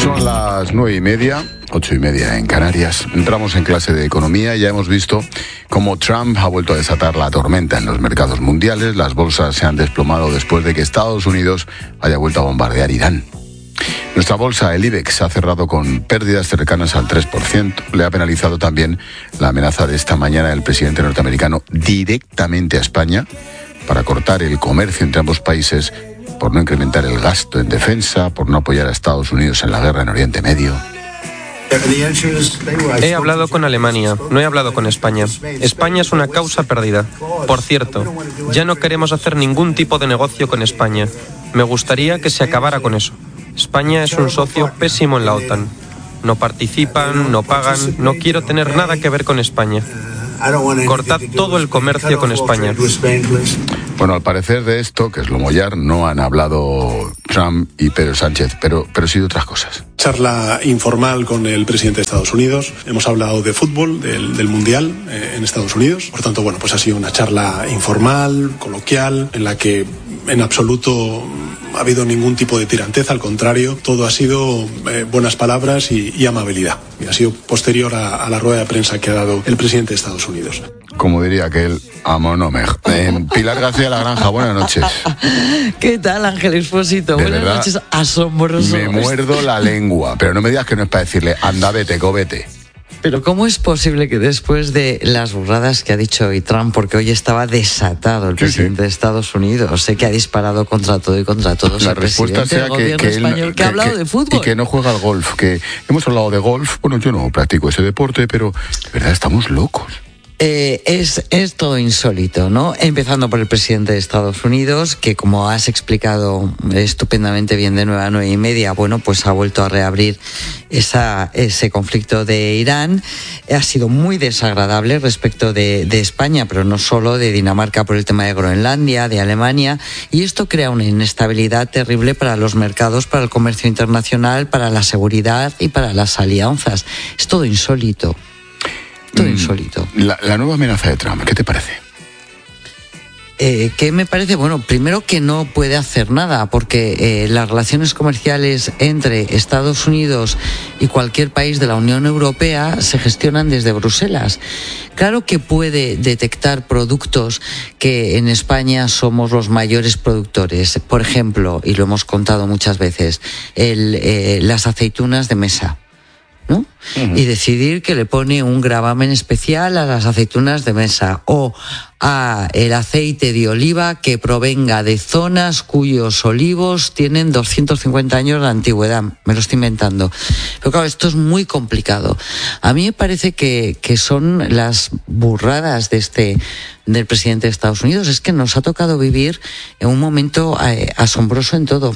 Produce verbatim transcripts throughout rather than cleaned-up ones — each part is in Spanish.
Son las nueve y media, ocho y media en Canarias. Entramos en clase de economía y ya hemos visto cómo Trump ha vuelto a desatar la tormenta en los mercados mundiales. Las bolsas se han desplomado después de que Estados Unidos haya vuelto a bombardear Irán. Nuestra bolsa, el IBEX, ha cerrado con pérdidas cercanas al tres por ciento. Le ha penalizado también la amenaza de esta mañana del presidente norteamericano directamente a España para cortar el comercio entre ambos países, por no incrementar el gasto en defensa, por no apoyar a Estados Unidos en la guerra en Oriente Medio. He hablado con Alemania, no he hablado con España. España es una causa perdida. Por cierto, ya no queremos hacer ningún tipo de negocio con España. Me gustaría que se acabara con eso. España es un socio pésimo en la OTAN. No participan, no pagan, no quiero tener nada que ver con España. Cortad todo el comercio con España. Bueno, al parecer de esto, que es lo mollar, no han hablado Trump y Pedro Sánchez, pero, pero sí de otras cosas. Charla informal con el presidente de Estados Unidos. Hemos hablado de fútbol, del, del Mundial eh, en Estados Unidos. Por tanto, bueno, pues ha sido una charla informal, coloquial, en la que en absoluto ha habido ningún tipo de tiranteza, al contrario, todo ha sido eh, buenas palabras y, y amabilidad. Y ha sido posterior a, a la rueda de prensa que ha dado el presidente de Estados Unidos. Como diría aquel, amonomer. Eh, Pilar García La Granja, buenas noches. ¿Qué tal, Ángel Expósito? De Buenas verdad, noches, asombroso. Me muerdo la lengua, pero no me digas que no es para decirle, anda, vete, go, vete. Pero ¿cómo es posible que después de las burradas que ha dicho hoy Trump, porque hoy estaba desatado el Sí, presidente sí. de Estados Unidos, sé que ha disparado contra todo y contra todos, La el respuesta presidente sea del que, gobierno que él- español, que, ha hablado de fútbol? y que no juega al golf, que hemos hablado de golf. Bueno, yo no practico ese deporte, pero de verdad estamos locos. Eh, es, es todo insólito, ¿no? Empezando por el presidente de Estados Unidos, que como has explicado estupendamente bien de nueve a nueve y media, bueno, pues ha vuelto a reabrir esa, ese conflicto de Irán. Ha sido muy desagradable respecto de, de España, pero no solo, de Dinamarca por el tema de Groenlandia, de Alemania, y esto crea una inestabilidad terrible para los mercados, para el comercio internacional, para la seguridad y para las alianzas. Es todo insólito. Todo insólito. La, la nueva amenaza de Trump, ¿qué te parece? Eh, ¿Qué me parece? Bueno, primero que no puede hacer nada, porque eh, las relaciones comerciales entre Estados Unidos y cualquier país de la Unión Europea se gestionan desde Bruselas. Claro que puede detectar productos que en España somos los mayores productores. Por ejemplo, y lo hemos contado muchas veces, el, eh, las aceitunas de mesa, ¿no? Uh-huh. Y decidir que le pone un gravamen especial a las aceitunas de mesa o a el aceite de oliva que provenga de zonas cuyos olivos tienen doscientos cincuenta años de antigüedad. Me lo estoy inventando. Pero claro, esto es muy complicado. A mí me parece que, que son las burradas de este del presidente de Estados Unidos. Es que nos ha tocado vivir en un momento eh, asombroso en todo.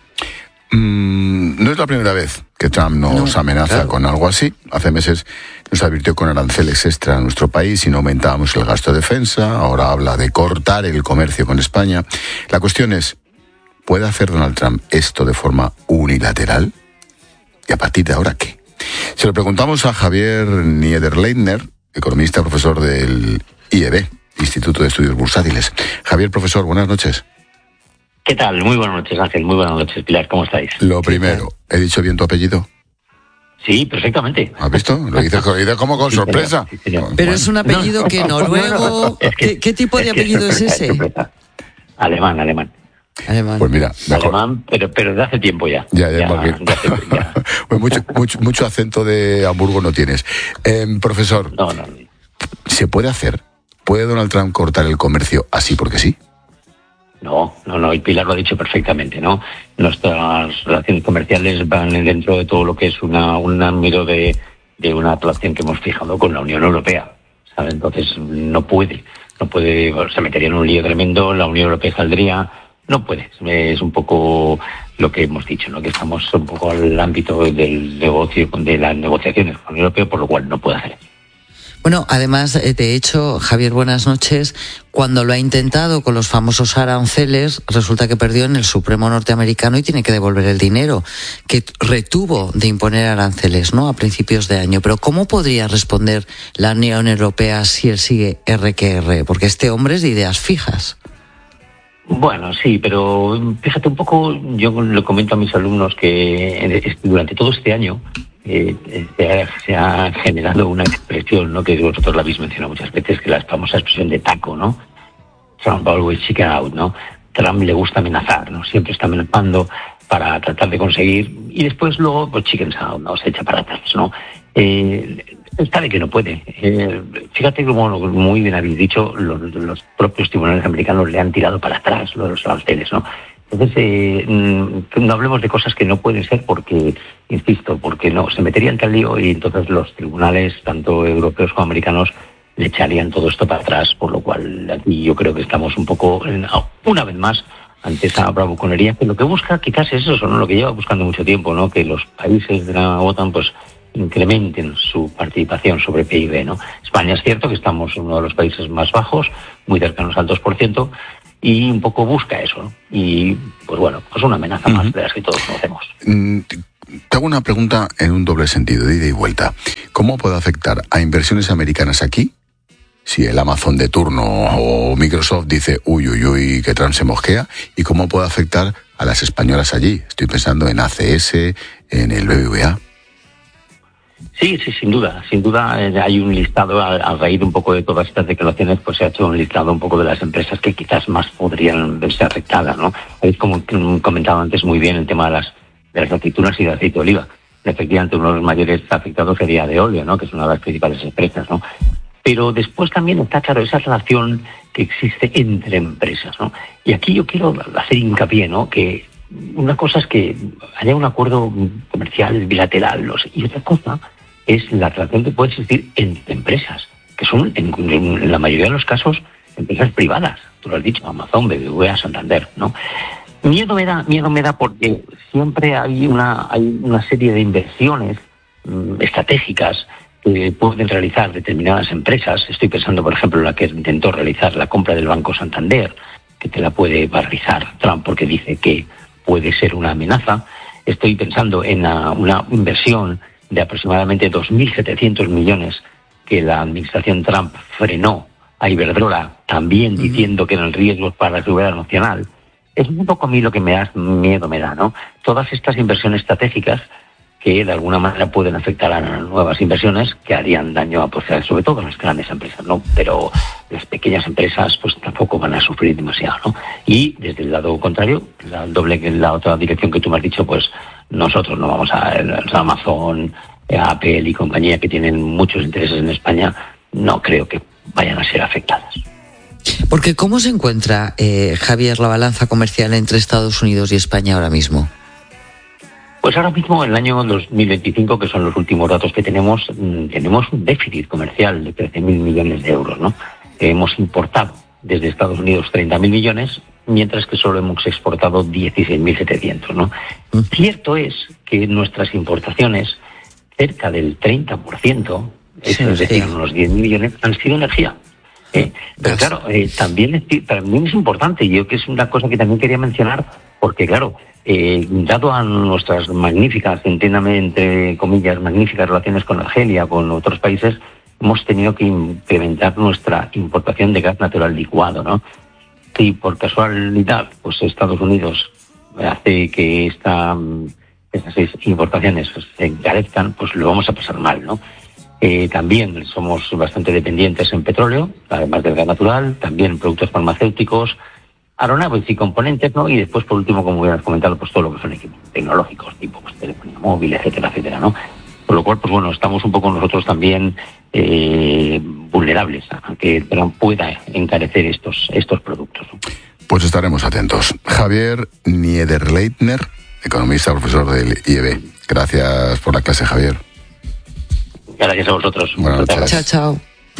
Mm, no es la primera vez que Trump nos no, amenaza claro. con algo así. Hace meses nos advirtió con aranceles extra a nuestro país si no aumentábamos el gasto de defensa. Ahora habla de cortar el comercio con España. La cuestión es, ¿puede hacer Donald Trump esto de forma unilateral? ¿Y a partir de ahora qué? Se lo preguntamos a Javier Niederleitner, economista, profesor del I E B, Instituto de Estudios Bursátiles. Javier, profesor, buenas noches. ¿Qué tal? Muy buenas noches, Ángel. Muy buenas noches, Pilar. ¿Cómo estáis? Lo primero, ¿he dicho bien tu apellido? Sí, perfectamente. ¿Has visto? Lo dices como con sí, sorpresa. Sí, señor. Pero bueno. Es un apellido no, que noruego... Es que, ¿Qué, ¿Qué tipo de es apellido es, es ese? Alemán, alemán. Alemán. Pues mira, mejor. Alemán, pero, pero de hace tiempo ya. Ya, ya, ya, ya, hace, ya. Pues mucho, mucho, mucho acento de Hamburgo no tienes. Eh, profesor, no, no. ¿se puede hacer? ¿Puede Donald Trump cortar el comercio así porque sí? No, no, no, y Pilar lo ha dicho perfectamente, ¿no? Nuestras relaciones comerciales van dentro de todo lo que es una, un ámbito de, de una relación que hemos fijado con la Unión Europea, ¿sabes? Entonces no puede, no puede, se metería en un lío tremendo, la Unión Europea saldría, no puede, es un poco lo que hemos dicho, ¿no? Que estamos un poco al ámbito del negocio, de las negociaciones con la Unión Europea, por lo cual no puede hacer. Bueno, además, de hecho, Javier, buenas noches. Cuando lo ha intentado con los famosos aranceles, resulta que perdió en el Supremo norteamericano y tiene que devolver el dinero que retuvo de imponer aranceles, ¿no? A principios de año. Pero ¿cómo podría responder la Unión Europea si él sigue erre que erre? Porque este hombre es de ideas fijas. Bueno, sí, pero fíjate un poco, yo le comento a mis alumnos que durante todo este año eh, se, ha, se ha generado una expresión, ¿no?, que vosotros la habéis mencionado muchas veces, que la famosa expresión de taco, ¿no? Trump always chicken out, ¿no? Trump le gusta amenazar, ¿no? Siempre está amenazando para tratar de conseguir, y después luego, pues chicken out, ¿no? Se echa para atrás, ¿no? Eh, sabe que no puede. Eh, fíjate como muy bien habéis dicho, los, los propios tribunales americanos le han tirado para atrás lo de los aranceles, ¿no? Entonces, eh, no hablemos de cosas que no pueden ser porque, insisto, porque no, se meterían tal lío y entonces los tribunales, tanto europeos como americanos, le echarían todo esto para atrás, por lo cual aquí yo creo que estamos un poco, una vez más, ante esa bravuconería, que lo que busca quizás es eso, ¿no? Lo que lleva buscando mucho tiempo, ¿no? Que los países de la OTAN, pues, incrementen su participación sobre P I B, ¿no? España es cierto que estamos en uno de los países más bajos, muy cercanos al dos por ciento, y un poco busca eso, ¿no? Y, pues bueno, pues una amenaza uh-huh. más de las que todos conocemos. Mm, te hago una pregunta en un doble sentido, de ida y vuelta. ¿Cómo puede afectar a inversiones americanas aquí? Si el Amazon de turno o Microsoft dice, uy, uy, uy, que Trump se mosquea, ¿y cómo puede afectar a las españolas allí? Estoy pensando en A C S, en el B B V A. Sí, sí, sin duda, sin duda eh, hay un listado, a, a raíz un poco de todas estas declaraciones, pues se ha hecho un listado un poco de las empresas que quizás más podrían verse afectadas, ¿no? Es como comentaba antes muy bien el tema de las, de las aceitunas y de aceite de oliva. Efectivamente, uno de los mayores afectados sería de óleo, ¿no?, que es una de las principales empresas, ¿no? Pero después también está claro esa relación que existe entre empresas, ¿no? Y aquí yo quiero hacer hincapié, ¿no?, que una cosa es que haya un acuerdo comercial bilateral, no sé, y otra cosa es la relación que puede existir entre empresas, que son, en, en la mayoría de los casos, empresas privadas. Tú lo has dicho, Amazon, B B V A, Santander, ¿no? Miedo me da, miedo me da porque siempre hay una, hay una serie de inversiones mmm, estratégicas que pueden realizar determinadas empresas. Estoy pensando, por ejemplo, en la que intentó realizar la compra del Banco Santander, que te la puede paralizar Trump porque dice que puede ser una amenaza. Estoy pensando en una, una inversión de aproximadamente dos mil setecientos millones que la administración Trump frenó a Iberdrola, también diciendo que eran riesgos para la seguridad nacional. Es un poco a mí lo que me da miedo me da, ¿no? Todas estas inversiones estratégicas que de alguna manera pueden afectar a nuevas inversiones que harían daño a, pues, sobre todo a las grandes empresas, ¿no? Pero las pequeñas empresas pues tampoco van a sufrir demasiado, ¿no? Y desde el lado contrario, la doble la otra dirección que tú me has dicho, pues nosotros no vamos a Amazon, Apple y compañía que tienen muchos intereses en España, no creo que vayan a ser afectadas. Porque ¿cómo se encuentra, eh, Javier, la balanza comercial entre Estados Unidos y España ahora mismo? Pues ahora mismo, en el año dos mil veinticinco, que son los últimos datos que tenemos, tenemos un déficit comercial de trece mil millones de euros, ¿no? Hemos importado desde Estados Unidos treinta mil millones, mientras que solo hemos exportado dieciséis mil setecientos, ¿no? Mm. Cierto es que nuestras importaciones, cerca del treinta por ciento, sí, es decir, sí. unos diez mil millones, han sido energía. ¿eh? Pero claro, eh, también, es, también es importante, yo que es una cosa que también quería mencionar, porque claro, eh, dado a nuestras magníficas, entiéndame entre comillas, magníficas relaciones con Argelia, con otros países, hemos tenido que incrementar nuestra importación de gas natural licuado, ¿no? Si por casualidad, pues Estados Unidos hace que esta, estas importaciones se encarezcan, pues lo vamos a pasar mal, ¿no? Eh, también somos bastante dependientes en petróleo, además del gas natural, también en productos farmacéuticos, aeronaves y componentes, ¿no? Y después, por último, como ya has comentado, pues todo lo que son equipos tecnológicos, tipo pues, telefonía móvil, etcétera, etcétera, ¿no? Por lo cual, pues bueno, estamos un poco nosotros también eh, vulnerables a que Trump pueda encarecer estos, estos productos, ¿no? Pues estaremos atentos. Javier Niederleitner, economista, profesor del I E B. Gracias por la clase, Javier. Gracias a vosotros. Buenas noches. Chao, chao.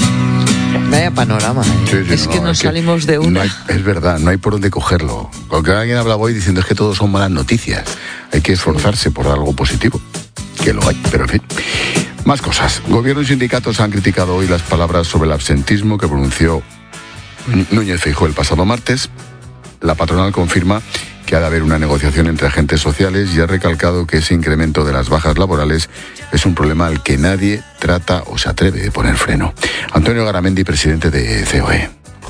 Vaya panorama, ¿eh? Sí, sí, es no, que nos salimos de una. No hay, es verdad, no hay por dónde cogerlo. Porque alguien habla hoy diciendo es que todos son malas noticias. Hay que esforzarse por algo positivo. Que lo hay, pero en fin. Más cosas. Gobierno y sindicatos han criticado hoy las palabras sobre el absentismo que pronunció Núñez Feijóo el pasado martes. La patronal confirma que ha de haber una negociación entre agentes sociales y ha recalcado que ese incremento de las bajas laborales es un problema al que nadie trata o se atreve a poner freno. Antonio Garamendi, presidente de C O E.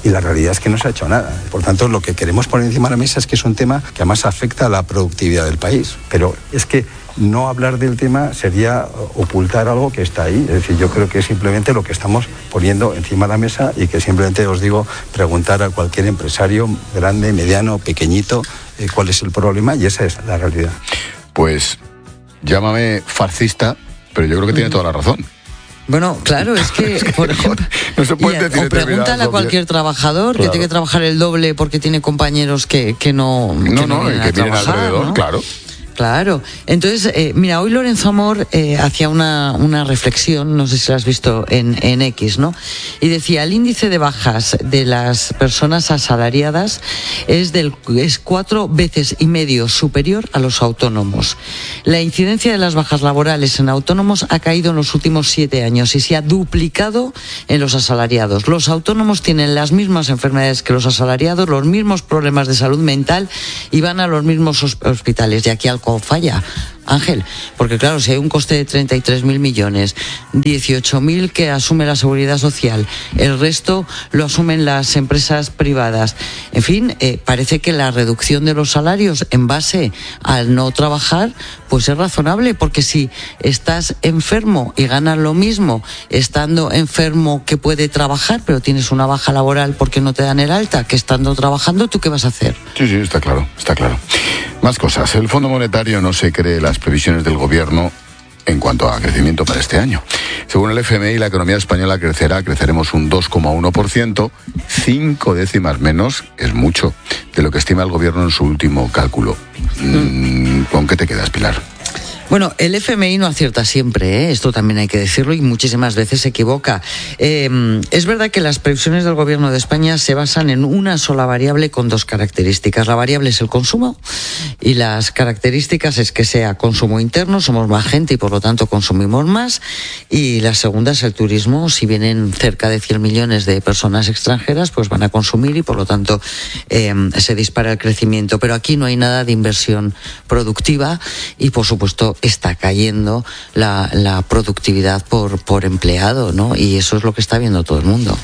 y la realidad es que no se ha hecho nada. Por tanto, lo que queremos poner encima de la mesa es que es un tema que además afecta a la productividad del país. Pero es que no hablar del tema sería ocultar algo que está ahí. Es decir, yo creo que es simplemente lo que estamos poniendo encima de la mesa y que simplemente os digo, preguntar a cualquier empresario, grande, mediano, pequeñito, eh, cuál es el problema, y esa es la realidad. Pues llámame fascista, pero yo creo que tiene toda la razón. Bueno, claro, es que, es que por ejemplo, no se puede decir, o pregúntale a cualquier trabajador, claro, que tiene que trabajar el doble porque tiene compañeros que, que no, no, que no, no vienen que a vienen trabajar, alrededor, ¿no? Claro. Claro. Entonces, eh, mira, hoy Lorenzo Amor eh, hacía una, una reflexión, no sé si la has visto en, en X, ¿no? Y decía, el índice de bajas de las personas asalariadas es, del, es cuatro veces y medio superior a los autónomos. La incidencia de las bajas laborales en autónomos ha caído en los últimos siete años y se ha duplicado en los asalariados. Los autónomos tienen las mismas enfermedades que los asalariados, los mismos problemas de salud mental y van a los mismos hospitales. Y aquí al falla, Ángel, porque claro, si hay un coste de treinta y tres mil millones, dieciocho mil que asume la Seguridad Social, el resto lo asumen las empresas privadas. En fin, eh, parece que la reducción de los salarios en base al no trabajar, pues es razonable, porque si estás enfermo y ganas lo mismo estando enfermo que puede trabajar, pero tienes una baja laboral porque no te dan el alta, que estando trabajando, ¿tú qué vas a hacer? Sí, sí, está claro, está claro. Más cosas. El Fondo Monetario no se cree las previsiones del gobierno en cuanto a crecimiento para este año. Según el F M I, la economía española crecerá, creceremos un dos coma uno por ciento, cinco décimas menos, es mucho, de lo que estima el gobierno en su último cálculo. Mm, ¿Con qué te quedas, Pilar? Bueno, el F M I no acierta siempre, ¿eh? Esto también hay que decirlo, y muchísimas veces se equivoca. Eh, es verdad que las previsiones del Gobierno de España se basan en una sola variable con dos características. La variable es el consumo y las características es que sea consumo interno, somos más gente y por lo tanto consumimos más. Y la segunda es el turismo. Si vienen cerca de cien millones de personas extranjeras, pues van a consumir y por lo tanto eh, se dispara el crecimiento. Pero aquí no hay nada de inversión productiva y por supuesto está cayendo la, la productividad por, por empleado, ¿no? Y eso es lo que está viendo todo el mundo.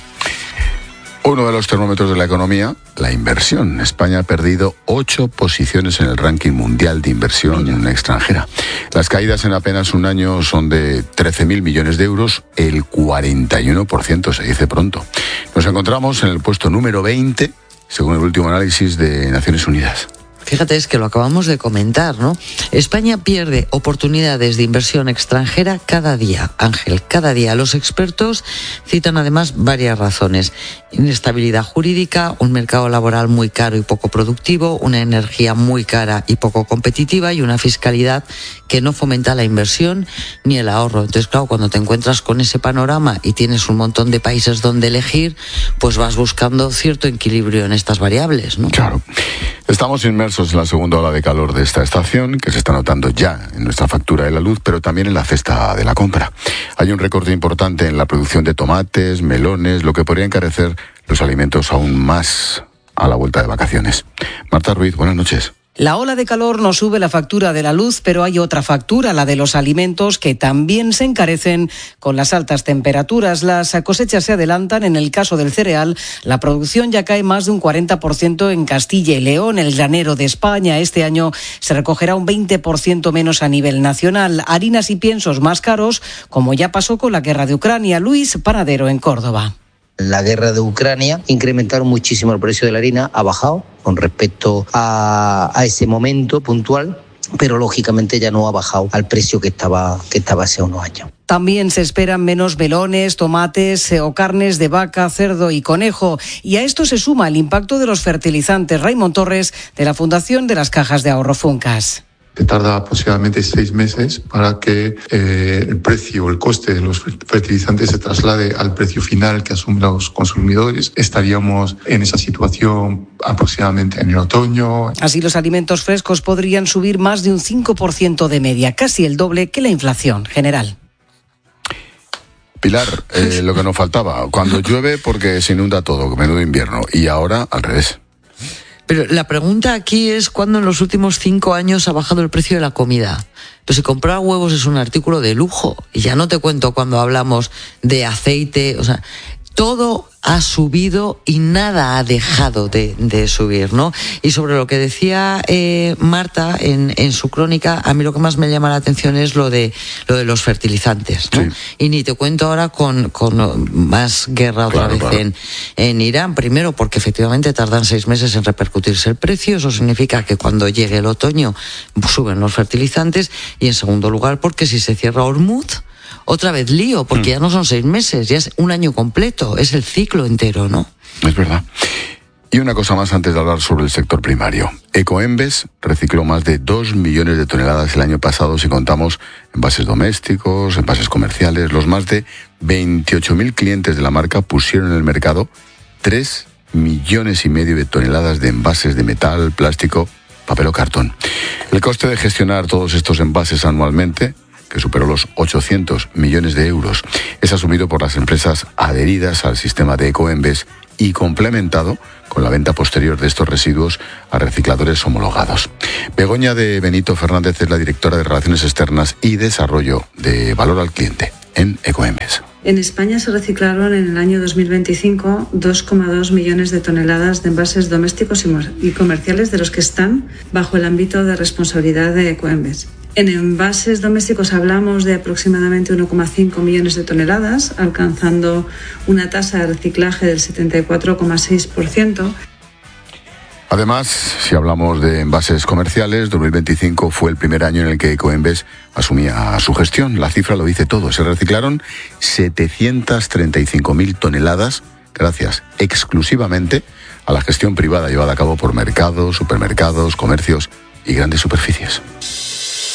Uno de los termómetros de la economía, la inversión. España ha perdido ocho posiciones en el ranking mundial de inversión Mira. extranjera. Las caídas en apenas un año son de trece mil millones de euros, el cuarenta y uno por ciento, se dice pronto. Nos encontramos en el puesto número veinte, según el último análisis de Naciones Unidas. Fíjate, es que lo acabamos de comentar, ¿no? España pierde oportunidades de inversión extranjera cada día, Ángel, cada día. Los expertos citan además varias razones. Inestabilidad jurídica, un mercado laboral muy caro y poco productivo, una energía muy cara y poco competitiva y una fiscalidad que no fomenta la inversión ni el ahorro. Entonces, claro, cuando te encuentras con ese panorama y tienes un montón de países donde elegir, pues vas buscando cierto equilibrio en estas variables, ¿no? Claro. Estamos inmersos en la segunda ola de calor de esta estación, que se está notando ya en nuestra factura de la luz, pero también en la cesta de la compra. Hay un recorte importante en la producción de tomates, melones, lo que podría encarecer los alimentos aún más a la vuelta de vacaciones. Marta Ruiz, buenas noches. La ola de calor nos sube la factura de la luz, pero hay otra factura, la de los alimentos, que también se encarecen con las altas temperaturas. Las cosechas se adelantan. En el caso del cereal, la producción ya cae más de un cuarenta por ciento en Castilla y León, el granero de España. Este año se recogerá un veinte por ciento menos a nivel nacional. Harinas y piensos más caros, como ya pasó con la guerra de Ucrania. Luis Panadero, en Córdoba. La guerra de Ucrania incrementaron muchísimo el precio de la harina, ha bajado con respecto a, a ese momento puntual, pero lógicamente ya no ha bajado al precio que estaba, que estaba hace unos años. También se esperan menos melones, tomates o carnes de vaca, cerdo y conejo. Y a esto se suma el impacto de los fertilizantes. Raymond Torres, de la Fundación de las Cajas de Ahorro Funcas. Se tarda aproximadamente seis meses para que eh, el precio, el coste de los fertilizantes se traslade al precio final que asumen los consumidores. Estaríamos en esa situación aproximadamente en el otoño. Así los alimentos frescos podrían subir más de un cinco por ciento de media, casi el doble que la inflación general. Pilar, eh, lo que nos faltaba, cuando llueve porque se inunda todo, menudo invierno, y ahora al revés. Pero la pregunta aquí es cuándo en los últimos cinco años ha bajado el precio de la comida. Pues si comprar huevos es un artículo de lujo, y ya no te cuento cuando hablamos de aceite, o sea, todo ha subido y nada ha dejado de, de subir, ¿no? Y sobre lo que decía eh, Marta en, en su crónica, a mí lo que más me llama la atención es lo de lo de los fertilizantes, ¿no? Sí. Y ni te cuento ahora con, con más guerra otra claro, vez claro. En, en Irán. Primero, porque efectivamente tardan seis meses en repercutirse el precio. Eso significa que cuando llegue el otoño suben los fertilizantes. Y en segundo lugar, porque si se cierra Hormuz, otra vez lío, porque mm. ya no son seis meses, ya es un año completo, es el ciclo entero, ¿no? Es verdad. Y una cosa más antes de hablar sobre el sector primario. Ecoembes recicló más de dos millones de toneladas el año pasado si contamos envases domésticos, envases comerciales. Los más de veintiocho mil clientes de la marca pusieron en el mercado tres millones y medio de toneladas de envases de metal, plástico, papel o cartón. El coste de gestionar todos estos envases anualmente, que superó los ochocientos millones de euros, es asumido por las empresas adheridas al sistema de Ecoembes y complementado con la venta posterior de estos residuos a recicladores homologados. Begoña de Benito Fernández es la directora de Relaciones Externas y Desarrollo de Valor al Cliente en Ecoembes. En España se reciclaron en el año dos mil veinticinco dos coma dos millones de toneladas de envases domésticos y comerciales, de los que están bajo el ámbito de responsabilidad de Ecoembes. En envases domésticos hablamos de aproximadamente uno coma cinco millones de toneladas, alcanzando una tasa de reciclaje del setenta y cuatro coma seis por ciento. Además, si hablamos de envases comerciales, dos mil veinticinco fue el primer año en el que Ecoembes asumía su gestión. La cifra lo dice todo. Se reciclaron setecientas treinta y cinco mil toneladas, gracias exclusivamente a la gestión privada llevada a cabo por mercados, supermercados, comercios y grandes superficies.